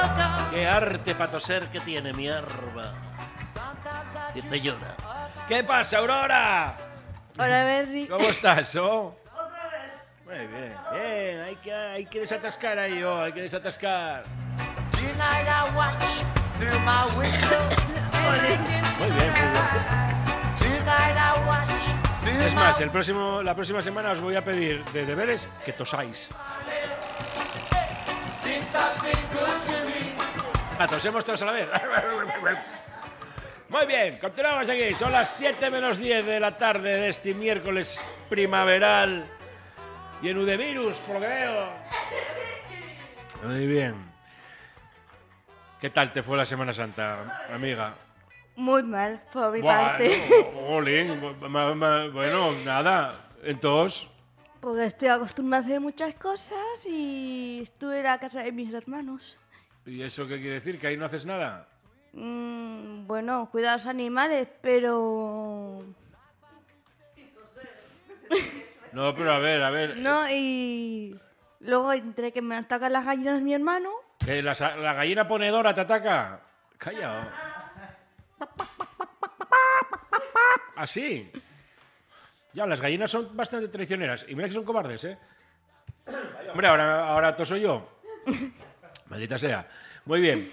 Qué arte para toser que tiene mi arma. Dice llora. ¿Qué pasa, Aurora? Hola, Berry. ¿Cómo estás, oh? Otra vez. Muy bien, bien. Hay que desatascar ahí, oh. Hay que desatascar. Muy bien, muy bien. Es más, la próxima semana os voy a pedir de deberes que tosáis. Tosemos todos a la vez. Muy bien, continuamos aquí. Son las 7 menos 10 de la tarde de este miércoles primaveral. Lleno de virus, por lo que veo. Muy bien. ¿Qué tal te fue la Semana Santa, amiga? Muy mal, por mi parte. Bueno, nada. Entonces... Porque estoy acostumbrada a hacer muchas cosas y estuve en la casa de mis hermanos. ¿Y eso qué quiere decir? ¿Que ahí no haces nada? Bueno, cuidar a los animales, pero... No, pero a ver... No, y... Luego entre que me atacan las gallinas mi hermano... ¿Que la gallina ponedora te ataca? Calla. ¿Así? Ya, las gallinas son bastante traicioneras. Y mira que son cobardes, ¿eh? Hombre, ahora toso yo. Maldita sea. Muy bien.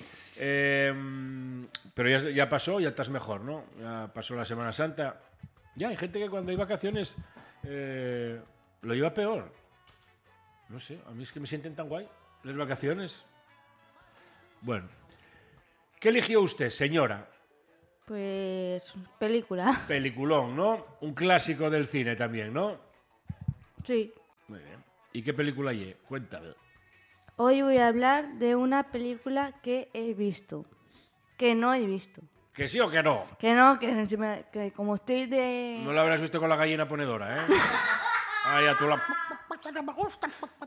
Pero ya pasó, ya estás mejor, ¿no? Ya pasó la Semana Santa. Ya, hay gente que cuando hay vacaciones lo lleva peor. No sé, a mí es que me sienten tan guay las vacaciones. Bueno. ¿Qué eligió usted, señora? Pues... película. Peliculón, ¿no? Un clásico del cine también, ¿no? Sí. Muy bien. ¿Y qué película hay? Cuéntame. Hoy voy a hablar de una película que he visto. Que no he visto. ¿Que sí o que no? Que no, que como estoy de... No la habrás visto con la gallina ponedora, ¿eh? Ay, a tú la...